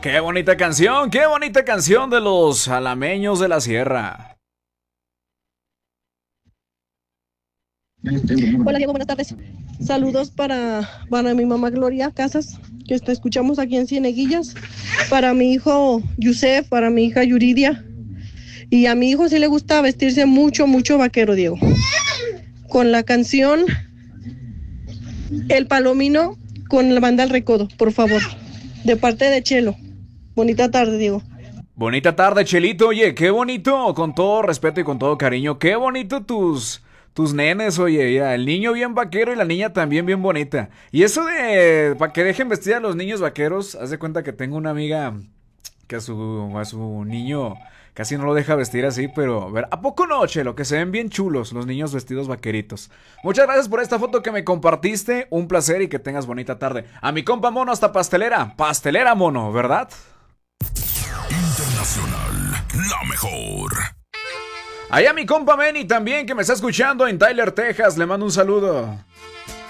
Qué bonita canción de los alameños de la sierra. Hola Diego, buenas tardes. Saludos para mi mamá Gloria Casas, que escuchamos aquí en Cieneguillas, para mi hijo Yusef, para mi hija Yuridia, y a mi hijo sí le gusta vestirse mucho, mucho vaquero, Diego. Con la canción El Palomino con la banda El Recodo, por favor, de parte de Chelo. Bonita tarde, Diego. Bonita tarde, Chelito. Oye, qué bonito, con todo respeto y con todo cariño, qué bonito tus nenes, oye, ya, el niño bien vaquero y la niña también bien bonita. Y eso de para que dejen vestir a los niños vaqueros, haz de cuenta que tengo una amiga que a su niño casi no lo deja vestir así, pero a ver, ¿a poco no, Chelo? Que se ven bien chulos los niños vestidos vaqueritos. Muchas gracias por esta foto que me compartiste, un placer y que tengas bonita tarde. A mi compa Mono hasta pastelera Mono, ¿verdad? Internacional, la mejor. Allá mi compa Manny también que me está escuchando en Tyler, Texas, le mando un saludo.